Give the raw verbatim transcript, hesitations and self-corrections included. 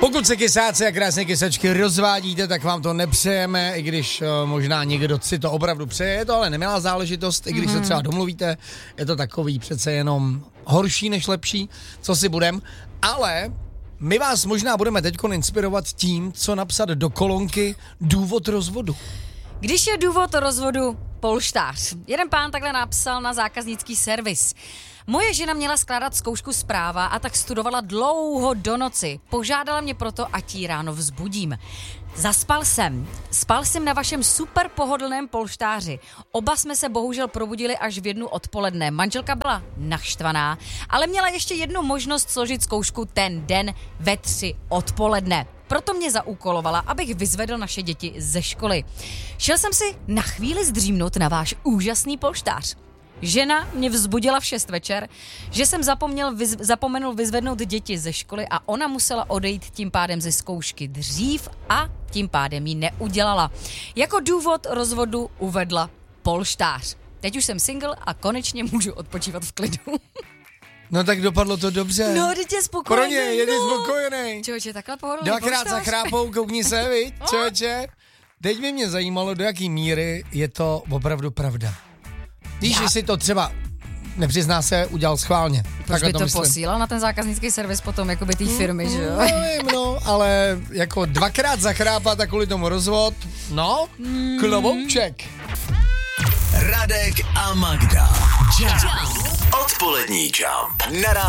Pokud se kysáci a krásné kysačky rozvádíte, tak vám to nepřejeme, i když uh, možná někdo si to opravdu přeje, je to ale nemilá záležitost, i když mm. se třeba domluvíte, je to takový přece jenom horší než lepší, co si budem, ale my vás možná budeme teďkon inspirovat tím, co napsat do kolonky důvod rozvodu. Když je důvod rozvodu polštář. Jeden pán takhle napsal na zákaznický servis. Moje žena měla skládat zkoušku z práva a tak studovala dlouho do noci. Požádala mě proto, ať ji ráno vzbudím. Zaspal jsem. Spal jsem na vašem super pohodlném polštáři. Oba jsme se bohužel probudili až v jednu odpoledne. Manželka byla naštvaná, ale měla ještě jednu možnost složit zkoušku ten den ve tři odpoledne. Proto mě zaúkolovala, abych vyzvedl naše děti ze školy. Šel jsem si na chvíli zdřímnout na váš úžasný polštář. Žena mě vzbudila v šest večer, že jsem zapomněl, vyz, zapomenul vyzvednout děti ze školy a ona musela odejít tím pádem ze zkoušky dřív a tím pádem ji neudělala. Jako důvod rozvodu uvedla polštář. Teď už jsem single a konečně můžu odpočívat v klidu. No tak dopadlo to dobře. No, teď je spokojený. Pro ně, je no. spokojený. Čověče, takhle pohodlný Dvakrát polštář. zachrápou, koukni se, viď, čověče. Teď by mě zajímalo, do jaký míry je to opravdu pravda. Víš, že si to třeba, nepřizná se, udělal schválně. Proč by to, to posílal na ten zákaznický servis potom, jakoby té firmy, že jo? Nevím, no, ale jako dvakrát zachrápat a kvůli tomu rozvod, no, mm. klobouček. Radek a Magda. Jump. Odpolední Jump. Na